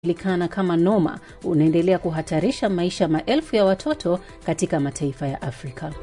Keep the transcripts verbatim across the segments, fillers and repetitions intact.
unaojulikana kama Noma unaendelea kuhatarisha maisha maelfu ya watoto katika mataifa ya Afrika.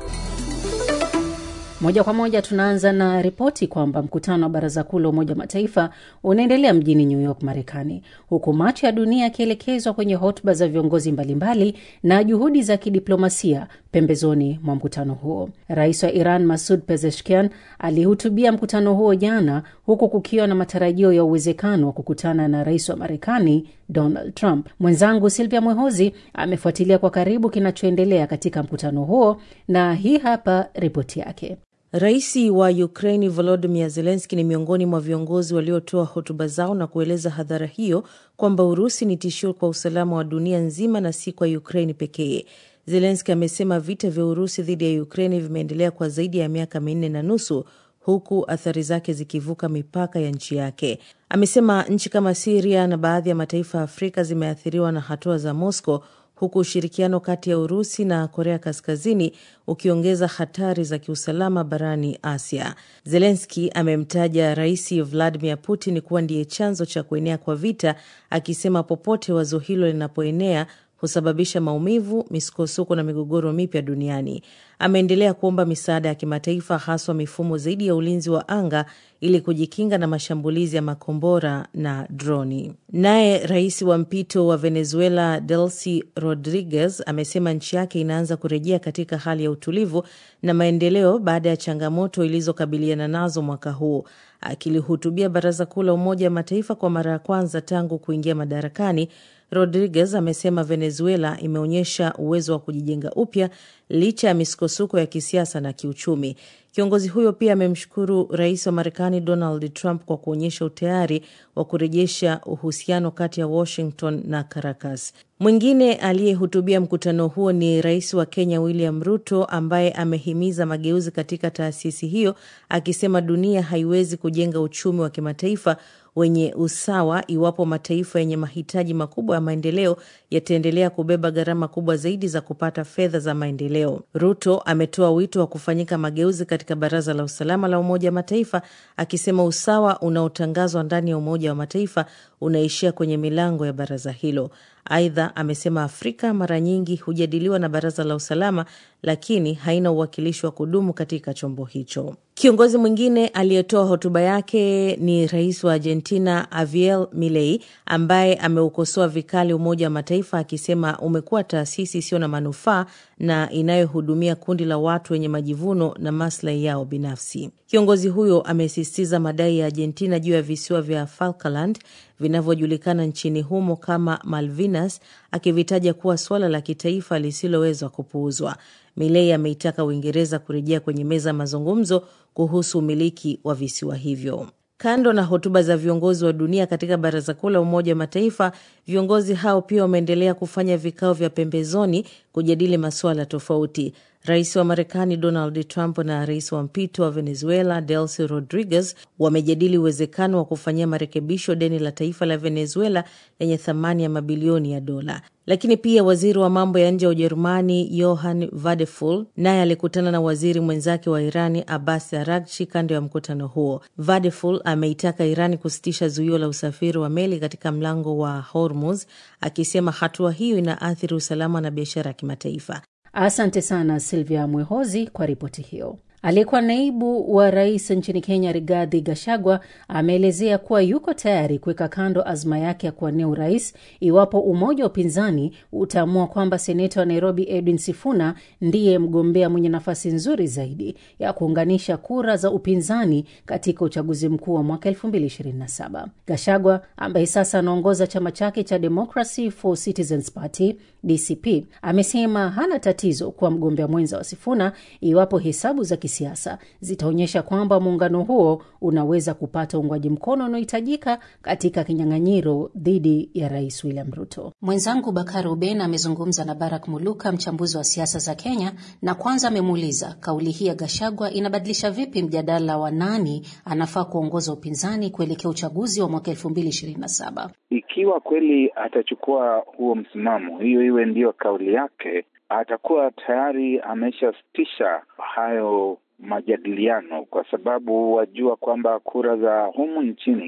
Moja kwa moja tunaanza na ripoti kwamba mkutano wa Baraza Kuu la Umoja wa Mataifa unaendelea mjini New York, Marekani, huku macho ya dunia yakielekezwa kwenye hotuba za viongozi mbalimbali na juhudi za kidiplomasia pembezoni mwa mkutano huo. Rais wa Iran Masoud Pezeshkian alihutubia mkutano huo jana, huku kukiwa na matarajio ya uwezekano wa kukutana na Rais wa Marekani Donald Trump. Mwenzangu Silvia Mwehozi amefuatilia kwa karibu kinachoendelea katika mkutano huo, na hii hapa ripoti yake. Raisi wa Ukraine Volodymyr Zelensky ni miongoni mwa viongozi waliotoa hotuba zao na kueleza hadhara hiyo kwamba Urusi ni tishio kwa usalama wa dunia nzima na si kwa Ukraine pekee. Zelensky amesema vita vya Urusi dhidi ya Ukraine vimeendelea kwa zaidi ya miaka minne na nusu, huku athari zake zikivuka mipaka ya nchi yake. Amesema nchi kama Syria na baadhi ya mataifa ya Afrika zimeathiriwa na hatua za Moscow, huku ushirikiano kati ya Urusi na Korea Kaskazini ukiongeza hatari za kiusalama barani Asia. Zelensky amemtaja Rais Vladimir Putin kuwa ndiye chanzo cha kuenea kwa vita, akisema popote wazo hilo linapoenea husababisha maumivu, misukosuko na migogoro mipya duniani. Ameendelea kuomba misaada ya kimataifa, haswa mifumo zaidi ya ulinzi wa anga ili kujikinga na mashambulizi ya makombora na droni. Naye rais wa mpito wa Venezuela Delcy Rodriguez amesema nchi yake inaanza kurejea katika hali ya utulivu na maendeleo baada ya changamoto ilizokabiliana nazo mwaka huu. Akilihutubia Baraza Kuu la Umoja wa Mataifa kwa mara ya kwanza tangu kuingia madarakani, Rodriguez amesema Venezuela imeonyesha uwezo wa kujijenga upya licha ya misukosuko ya kisiasa na kiuchumi. Kiongozi huyo pia amemshukuru Rais wa Marekani Donald Trump kwa kuonyesha utayari wa kurejesha uhusiano kati ya Washington na Caracas. Mwingine aliyehutubia mkutano huo ni Rais wa Kenya William Ruto, ambaye amehimiza mageuzi katika taasisi hiyo, akisema dunia haiwezi kujenga uchumi wa kimataifa wenye usawa iwapo mataifa yenye mahitaji makubwa ya maendeleo yataendelea kubeba gharama kubwa zaidi za kupata fedha za maendeleo. Ruto ametoa wito wa kufanyika mageuzi katika Baraza la Usalama la Umoja wa Mataifa, akisema usawa unaotangazwa ndani ya Umoja wa Mataifa unaishia kwenye milango ya baraza hilo. Aidha, amesema Afrika mara nyingi hujadiliwa na Baraza la Usalama, lakini haina uwakilishi wa kudumu katika chombo hicho. Kiongozi mwingine aliyetoa hotuba yake ni Rais wa Argentina Javier Milei, ambaye ameukosoa vikali Umoja wa Mataifa, akisema umekuwa taasisi isiyo na manufaa na inayohudumia kundi la watu wenye majivuno na maslahi yao binafsi. Kiongozi huyo amesisitiza madai ya Argentina juu ya visiwa vya Falkland vinavyojulikana nchini humo kama Malvinas, akivitaja kuwa swala la kitaifa lisiloweza kupuuzwa. Milei ameitaka Uingereza kurejea kwenye meza mazungumzo kuhusu umiliki wa visiwa hivyo. Kando na hotuba za viongozi wa dunia katika Baraza Kuu la Umoja wa Mataifa, viongozi hao pia wameendelea kufanya vikao vya pembezoni kujadili masuala tofauti. Rais wa Marekani Donald Trump na rais wa mpito wa Venezuela Delcy Rodriguez wamejadili uwezekano wa kufanyia marekebisho deni la taifa la Venezuela lenye thamani ya mabilioni ya dola. Lakini pia waziri wa mambo ya nje wa Ujerumani Johann Vadeful naye alikutana na waziri mwenzake wa Irani Abbas Araghchi kando ya mkutano huo. Vadeful ameitaka Irani kusitisha zuio la usafiri wa meli katika mlango wa Hormuz, akisema hatua hiyo inaathiri usalama na biashara ya kimataifa. Asante sana Silvia Mwehozi kwa ripoti hiyo. Aliyekuwa naibu wa rais nchini Kenya Rigathi Gachagua ameelezea kuwa yuko tayari kuweka kando azma yake ya kuwania urais iwapo umoja wa upinzani utaamua kwamba seneta wa Nairobi Edwin Sifuna ndiye mgombea mwenye nafasi nzuri zaidi ya kuunganisha kura za upinzani katika uchaguzi mkuu wa mwaka elfu mbili ishirini na saba. Gachagua, ambaye sasa anaongoza chama chake cha Democracy for Citizens Party D C P, amesema hana tatizo kuwa mgombea mwenza wa Sifuna iwapo hesabu za kisiasa zitaonyesha kwamba muungano huo unaweza kupata uungwaji mkono unaohitajika katika kinyang'anyiro dhidi ya Rais William Ruto. Mwenzangu Bakari Ubena amezungumza na Barak Muluka, mchambuzi wa siasa za Kenya, na kwanza amemuuliza kauli hii ya Gachagua inabadilisha vipi mjadala wa nani anafaa kuongoza upinzani kuelekea uchaguzi wa mwaka elfu mbili ishirini na saba. Ikiwa kweli atachukua huo msimamo, hiyo iwe ndio kauli yake, atakuwa tayari ameshasitisha hayo majadiliano, kwa sababu wajua kwamba kura za humu nchini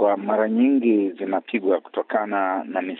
kwa mara nyingi zinapigwa kutokana na